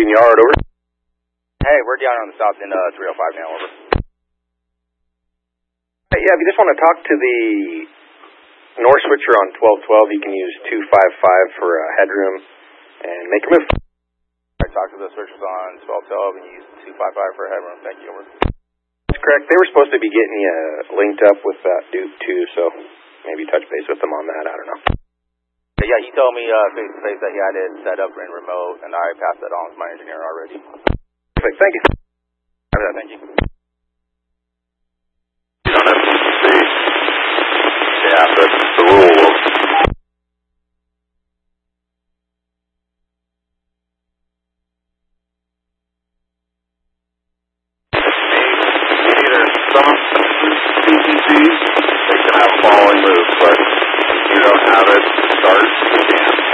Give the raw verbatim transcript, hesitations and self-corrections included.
Yard, over. Hey, we're down on the south end of three oh five now, over. Hey, yeah, if you just want to talk to the north switcher on twelve twelve, you can use two five five for a headroom and make a move. I talked to the switchers on twelve twelve and use two five five for a headroom. Thank you, over. That's correct. They were supposed to be getting you linked up with that Duke too, so maybe touch base with them on that. I don't know. Yeah, he told me uh, face to face that he had it set up in remote, and I passed that on to my engineer already. Perfect. Thank you. Thank you. You don't have to see. Yeah, but the rule will. Either some P C Cs, they can have following moves, but if you don't have it, start